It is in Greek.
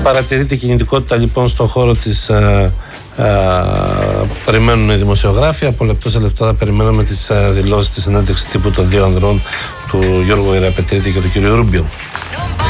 Παρατηρείται κινητικότητα λοιπόν στον χώρο της. Περιμένουν οι δημοσιογράφοι. Από λεπτό σε λεπτό θα περιμένουμε τις δηλώσεις της συνέντευξης τύπου των δύο ανδρών, του Γιώργου Ιραπετρίτη και του κ. Ρούμπιο.